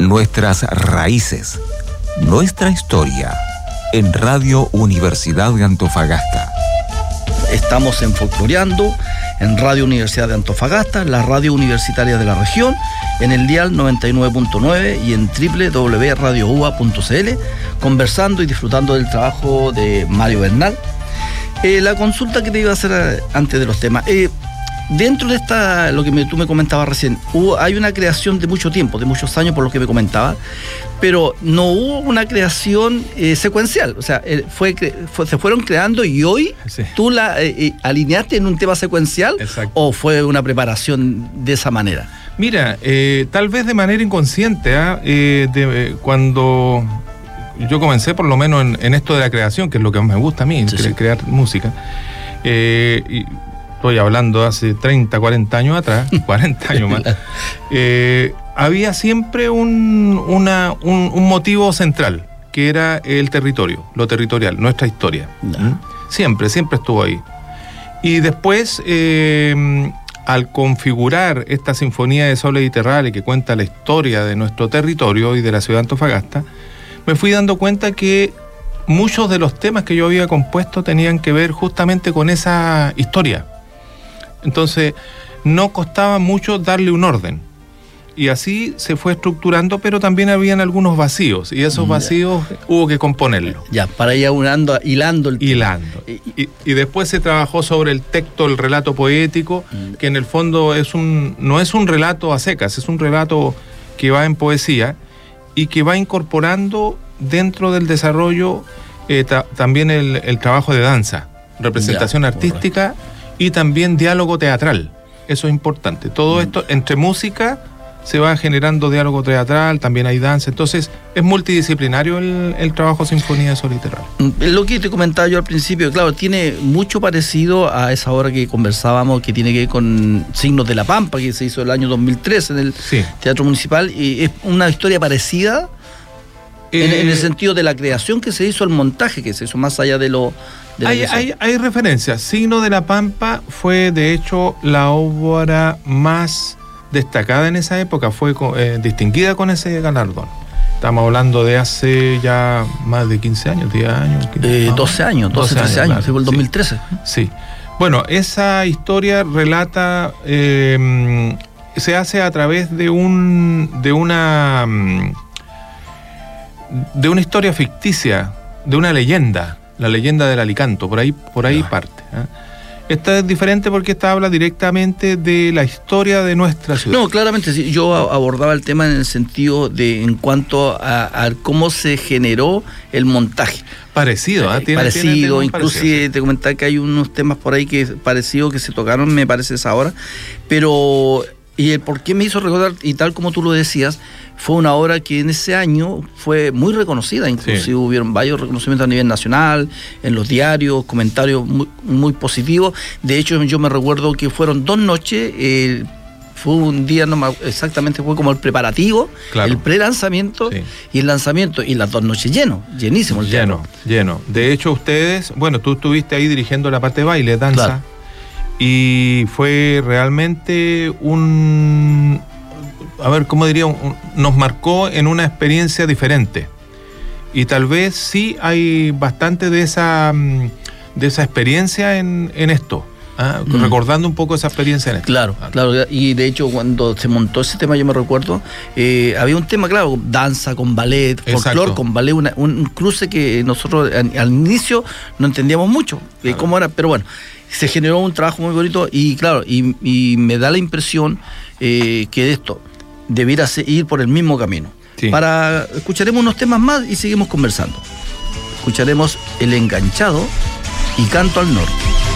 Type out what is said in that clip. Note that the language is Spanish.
nuestras raíces, nuestra historia, en Radio Universidad de Antofagasta. Estamos en Folcloreando, en Radio Universidad de Antofagasta, la radio universitaria de la región, en el dial 99.9 y en www.radioua.cl, conversando y disfrutando del trabajo de Mario Bernal. La consulta que te iba a hacer antes de los temas. Dentro de esta, lo que tú me comentabas recién, hay una creación de mucho tiempo, de muchos años, por lo que me comentabas, pero no hubo una creación secuencial. O sea, se fueron creando y hoy sí. ¿Tú la alineaste en un tema secuencial? Exacto. ¿O fue una preparación de esa manera? Mira, tal vez de manera inconsciente, cuando yo comencé por lo menos en esto de la creación, que es lo que más me gusta a mí, sí, crear música, estoy hablando hace 30, 40 años atrás, 40 años más, había siempre un motivo central, que era el territorio, lo territorial, nuestra historia. No. Siempre estuvo ahí. Y después, al configurar esta Sinfonía de Soles y Terrales que cuenta la historia de nuestro territorio y de la ciudad de Antofagasta, me fui dando cuenta que muchos de los temas que yo había compuesto tenían que ver justamente con esa historia. Entonces, no costaba mucho darle un orden. Y así se fue estructurando, pero también habían algunos vacíos. Y esos vacíos hubo que componerlos. Ya, para ir hilando el tema. Hilando. Y después se trabajó sobre el texto, el relato poético, que en el fondo no es un relato a secas, es un relato que va en poesía y que va incorporando dentro del desarrollo también el trabajo de danza, representación artística, y también diálogo teatral. Eso es importante. Todo esto, entre música, se va generando diálogo teatral, también hay danza. Entonces, es multidisciplinario el trabajo Sinfonía de Soles y Terrales. Lo que te comentaba yo al principio, claro, tiene mucho parecido a esa obra que conversábamos, que tiene que ver con Signos de la Pampa, que se hizo el año 2003 en el Teatro Municipal. Y es una historia parecida en el sentido de la creación que se hizo, el montaje que se hizo, más allá de lo... Hay referencias. Signo de la Pampa fue, de hecho, la obra más destacada en esa época, fue distinguida con ese galardón. Estamos hablando de hace ya más de 15 años, 10 años. 12 años, 13 años, fue el 2013. Sí. Bueno, esa historia relata, se hace a través de una historia ficticia, de una leyenda. La leyenda del Alicanto, por ahí parte. Esta es diferente porque esta habla directamente de la historia de nuestra ciudad. No, claramente, sí, yo abordaba el tema en el sentido de en cuanto a cómo se generó el montaje. Parecido, parecido, inclusive te comentaba que hay unos temas por ahí parecidos que se tocaron, me parece, esa hora, pero... Y el por qué me hizo recordar, y tal como tú lo decías, fue una obra que en ese año fue muy reconocida, inclusive hubieron varios reconocimientos a nivel nacional, en los diarios, comentarios muy, muy positivos. De hecho, yo me recuerdo que fueron 2 noches, fue un día, no exactamente, fue como el preparativo, el pre-lanzamiento y el lanzamiento, y las 2 noches llenísimo el lleno. De hecho, ustedes, bueno, tú estuviste ahí dirigiendo la parte de baile, danza. Claro. Y fue realmente nos marcó en una experiencia diferente. Y tal vez sí hay bastante de esa experiencia en esto. Recordando un poco esa experiencia en esto. Claro. Y de hecho, cuando se montó ese tema, yo me recuerdo, había un tema, claro, danza con ballet, folclore con ballet, un cruce que nosotros al inicio no entendíamos mucho cómo era, pero bueno. Se generó un trabajo muy bonito y claro, y me da la impresión que esto debiera ir por el mismo camino. Sí. Escucharemos unos temas más y seguimos conversando. Escucharemos El Enganchado y Canto al Norte.